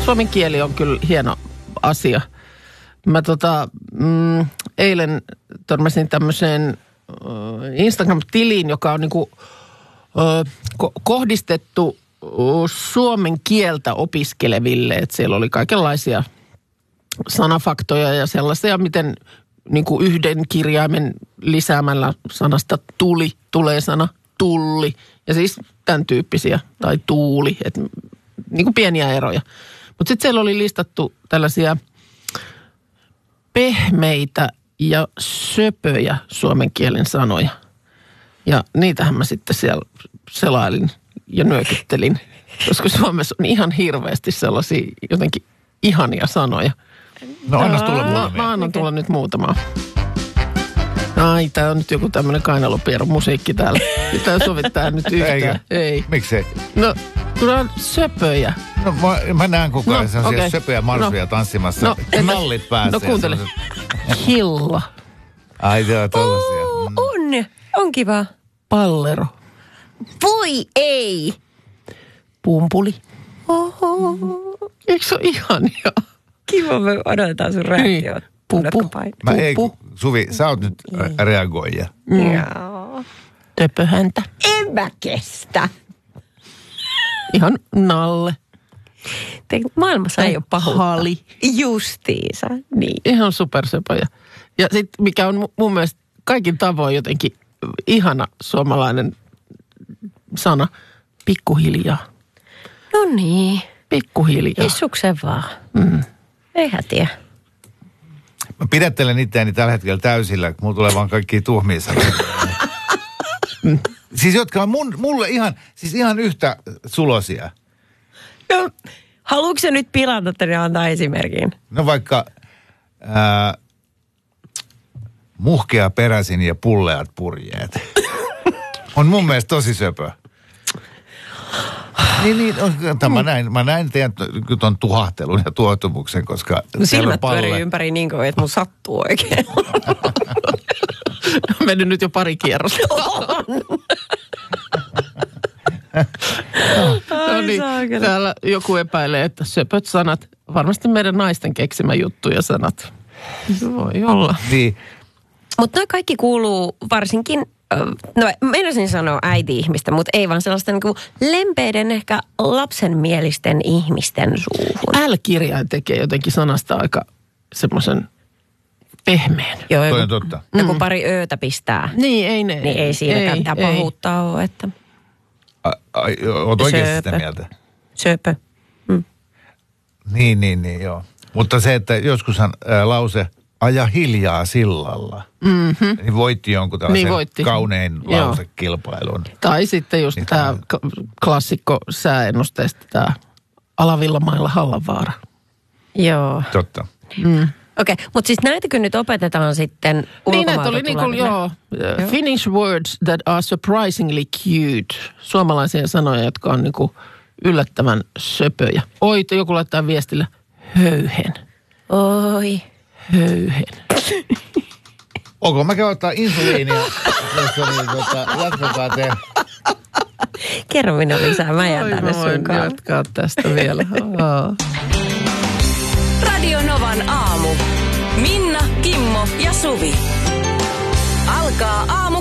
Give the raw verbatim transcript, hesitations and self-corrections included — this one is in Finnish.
suomen kieli on kyllä hieno asia. Mä tota, mm, eilen törmäsin tämmöiseen äh, Instagram-tiliin, joka on niinku äh, ko- kohdistettu äh, suomen kieltä opiskeleville. Että siellä oli kaikenlaisia sanafaktoja ja sellaisia, miten niinku yhden kirjaimen lisäämällä sanasta tuli, tulee sana tulli. Ja siis tämän tyyppisiä, tai tuuli, että niinku pieniä eroja. Mutta sitten siellä oli listattu tällaisia pehmeitä ja söpöjä suomen kielen sanoja. Ja niitähän mä sitten siellä selailin ja nyökyttelin, koska Suomessa on ihan hirveästi sellaisia jotenkin ihania sanoja. No annas tulla Mä, muutamia. mä annan tulla nyt muutamaa. Ai, tää on nyt joku tämmönen kainalopieron musiikki täällä. Tää sovittaa nyt yhtään. Eikö? Ei. Miksei? No, kun on söpöjä. No mä, mä näen koko ajan No, sellaisia okei. söpöjä marsuja No. tanssimassa. No, entä- Nallit päässä. No kuuntele. ja sellaiset- Hilla. Ai joo, tollasia. Oo, on. On kiva. Pallero. Voi ei. Pumpuli. Oho. Eikö se ole ihania? Kiva, me odotetaan sun reaktiot. Pupu. Mä ei, Pupu. Suvi, sä oot nyt ä, reagoija. Mm. Joo. Töpöhäntä. En mä kestä. Ihan nalle. Te, maailmassa ei ole pahuutta. Hali. Justiinsa, niin. Ihan supersöpöjä. Ja sitten mikä on mu- mun mielestä kaikin tavoin jotenkin ihana suomalainen sana, pikkuhiljaa. No niin. Pikkuhiljaa. Issuksen vaan. Mm. Ei hätiä. Mä pidättelen itseäni tällä hetkellä täysillä, kun mulla tulee vaan kaikkia tuhmia sanoja. Siis jotka on mun, mulle ihan, siis ihan yhtä sulosia. No, haluatko sä nyt pilata tänne antaa esimerkin? No vaikka ää, muhkea peräsin ja pulleat purjeet. On mun mielestä tosi söpö. Niin, niin, on, tämä näin, mä näin teidän ton tuhahtelun ja tuotumuksen, koska... No siellä silmät on pyörii palle. ympäri niin kuin, että mun sattuu oikein. On mennyt nyt jo pari kierrosta. No niin, saakeli. täällä joku epäilee, että söpöt sanat, varmasti meidän naisten keksimä juttu ja sanat. Voi olla. Niin, Mutta noi kaikki kuuluu varsinkin, ö, no meinasin sanoa äiti-ihmistä, mutta ei vaan sellaista niin kuin lempeiden ehkä lapsenmielisten ihmisten suuhun. L-kirjain tekee jotenkin sanasta aika semmoisen pehmeän. Joo, toi joku, on totta. joku pari öötä pistää, Niin, ei ne. niin ei siinäkään mitään pahuutta ole, että A, ai, oot oikeasti sitä Söpö. mieltä? söpö. Niin, niin, niin, joo. Mutta se, että joskushan ää, lause aja hiljaa sillalla, mm-hmm. niin voitti jonkun tällaisen Niin voitti. kaunein Joo. lausekilpailun. Tai sitten just Niin tämä klassikko sääennusteesta, tämä Alavillamailla Hallanvaara. Joo. Totta. Mm. Okei, okay, mutta siis näitäkö nyt opetetaan sitten Niin, ulkomailta näitä oli niin kuin, tuleville? joo, uh, Finnish words that are surprisingly cute. Suomalaisia sanoja, jotka on niin kuin yllättävän söpöjä. Oi, joku laittaa viestillä höyhen. Oi. Höyhen. Onko mä käyn ottaa insuliinia, jos niin, tota, jatkakaa te. Kerro minä lisää, mä jään Oi, tänne mä voin sunkaan. jatkaa tästä vielä. Aa. Radio Novan aamu. Minna, Kimmo ja Suvi. Alkaa aamu